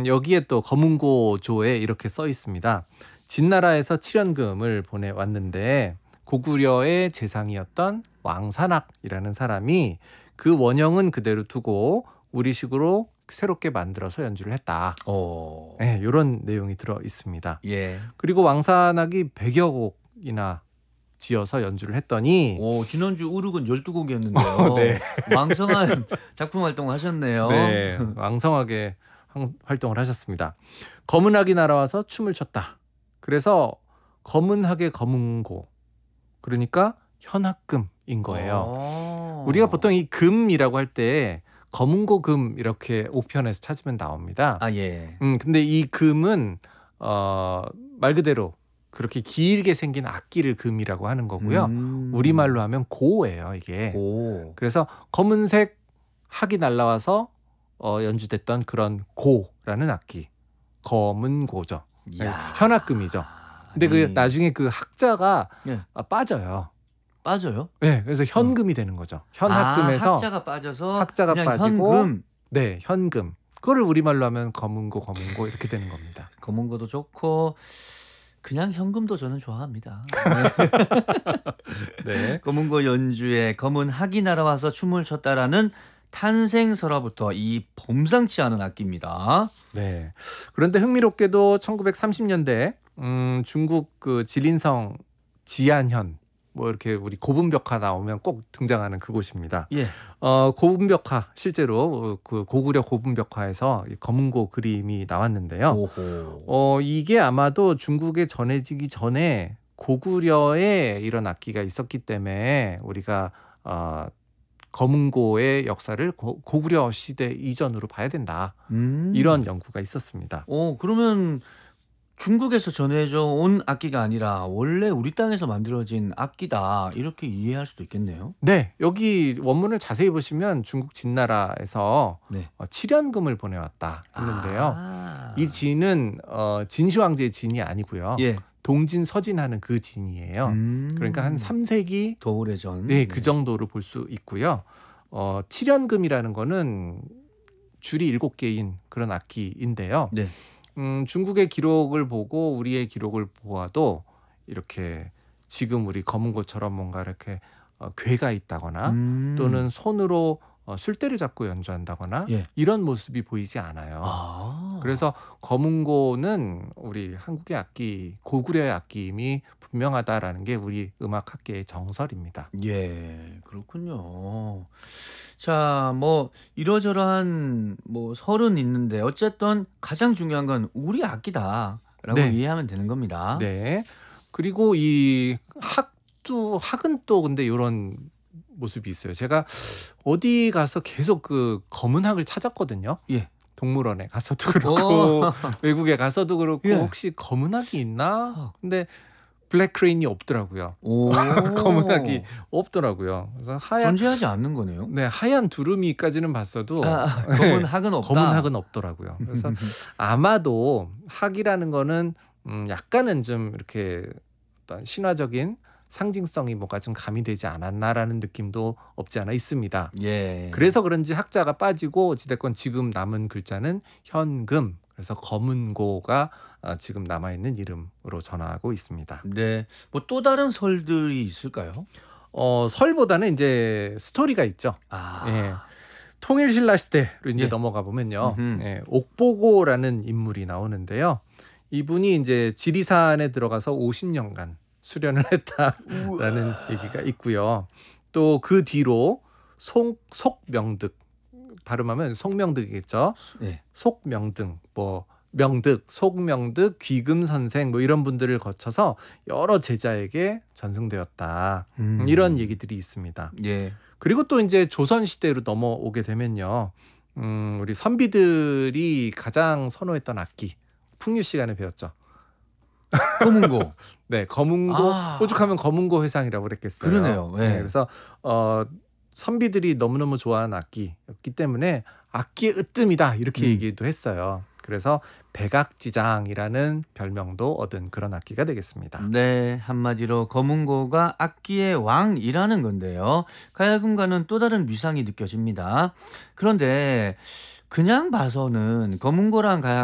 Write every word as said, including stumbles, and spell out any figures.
여기에 또 검은고조에 이렇게 써 있습니다. 진나라에서 칠연금을 보내왔는데 고구려의 재상이었던 왕산악이라는 사람이 그 원형은 그대로 두고 우리식으로 새롭게 만들어서 연주를 했다. 오. 네, 이런 내용이 들어 있습니다. 예. 그리고 왕산악이 백여 곡이나 지어서 연주를 했더니 오, 지난주 우르곤 열두 곡이었는데요. 네. 왕성한 작품 활동을 하셨네요. 네, 왕성하게 활동을 하셨습니다. 검은학이 날아와서 춤을 췄다. 그래서 검은학의 검은고, 그러니까 현학금인 거예요. 오. 우리가 보통 이 금이라고 할 때 검은고 금 이렇게 옥편에서 찾으면 나옵니다. 아, 예. 음, 근데 이 금은 어, 말 그대로 그렇게 길게 생긴 악기를 금이라고 하는 거고요. 음. 우리말로 하면 고예요, 이게. 고. 그래서 검은색 학이 날라와서 어, 연주됐던 그런 고라는 악기, 검은 고죠. 네, 이야. 현악금이죠. 근데 그 아니. 나중에 그 학자가 예. 아, 빠져요. 빠져요? 네, 그래서 현금이 되는 거죠. 현학금에서 아, 학자가 빠져서 학자가 그냥 빠지고 현금. 네, 현금. 그거를 우리말로 하면 검은고, 검은고 이렇게 되는 겁니다. 검은 거도 좋고 그냥 현금도 저는 좋아합니다. 네. 네. 검은 거 연주에 검은 학이 날아와서 춤을 췄다라는 탄생설화부터 이 범상치 않은 악기입니다. 네. 그런데 흥미롭게도 천구백삼십 년대 음, 중국 그 지린성 지안현 뭐 이렇게 우리 고분벽화 나오면 꼭 등장하는 그곳입니다. 예. 어, 고분벽화 실제로 그 고구려 고분벽화에서 이 검은고 그림이 나왔는데요. 오호. 어, 이게 아마도 중국에 전해지기 전에 고구려에 이런 악기가 있었기 때문에 우리가 어, 검은고의 역사를 고, 고구려 시대 이전으로 봐야 된다. 음. 이런 연구가 있었습니다. 오, 그러면 중국에서 전해져 온 악기가 아니라 원래 우리 땅에서 만들어진 악기다 이렇게 이해할 수도 있겠네요. 네, 여기 원문을 자세히 보시면 중국 진나라에서 네. 어, 칠연금을 보내왔다 했는데요. 아. 이 진은 어, 진시황제의 진이 아니고요. 예. 동진 서진하는 그 진이에요. 음. 그러니까 한 삼 세기 더 오래전. 네, 그 정도로 볼 수 있고요. 어, 칠연금이라는 거는 줄이 일곱 개인 그런 악기인데요. 네. 음, 중국의 기록을 보고 우리의 기록을 보아도 이렇게 지금 우리 검은고처럼 뭔가 이렇게 어, 괴가 있다거나 음. 또는 손으로 어, 술대를 잡고 연주한다거나 예. 이런 모습이 보이지 않아요. 아. 그래서 검은고는 우리 한국의 악기, 고구려의 악기임이 분명하다라는 게 우리 음악학계의 정설입니다. 예, 그렇군요. 자, 뭐 이러저러한 뭐 설은 있는데 어쨌든 가장 중요한 건 우리 악기다라고 네. 이해하면 되는 겁니다. 네. 그리고 이 학도 학은 또 근데 이런 모습이 있어요. 제가 어디 가서 계속 그 검은 학을 찾았거든요. 예. 동물원에 가서도 그렇고 오. 외국에 가서도 그렇고 예. 혹시 검은 학이 있나? 근데 블랙 크레인이 없더라고요. 오. 검은 학이 없더라고요. 그래서 하얀 존재하지 않는 거네요. 네, 하얀 두루미까지는 봤어도 아, 검은 학은 없다. 검은 학은 없더라고요. 그래서 아마도 학이라는 거는 음, 약간은 좀 이렇게 어떤 신화적인 상징성이 뭐가 좀 가미되지 않았나라는 느낌도 없지 않아 있습니다. 예. 그래서 그런지 학자가 빠지고 어찌됐건 지금 남은 글자는 현금, 그래서 검은고가 어, 지금 남아있는 이름으로 전하고 있습니다. 네. 뭐 또 다른 설들이 있을까요? 어, 설보다는 이제 스토리가 있죠. 아. 예. 통일신라 시대로 이제 예. 넘어가 보면요. 음흠. 예, 옥보고라는 인물이 나오는데요. 이분이 이제 지리산에 들어가서 오십 년간 수련을 했다라는 얘기가 있고요. 또 그 뒤로 속, 속명득, 발음하면 속명득이겠죠. 예. 속명등, 뭐 명득, 속명득, 귀금선생 뭐 이런 분들을 거쳐서 여러 제자에게 전승되었다. 음. 이런 얘기들이 있습니다. 예. 그리고 또 이제 조선 시대로 넘어오게 되면요, 음, 우리 선비들이 가장 선호했던 악기, 풍류 시간에 배웠죠. 검은고. 네, 검은고, 아. 오죽하면 검은고 회상이라고 그랬겠어요. 그러네요. 예. 네, 그래서 어, 선비들이 너무너무 좋아하는 악기였기 때문에 악기의 으뜸이다 이렇게 음. 얘기도 했어요. 그래서 백악지장이라는 별명도 얻은 그런 악기가 되겠습니다. 네, 한마디로 검은고가 악기의 왕이라는 건데요. 가야금과는 또 다른 위상이 느껴집니다. 그런데 그냥 봐서는 검은고랑 가야금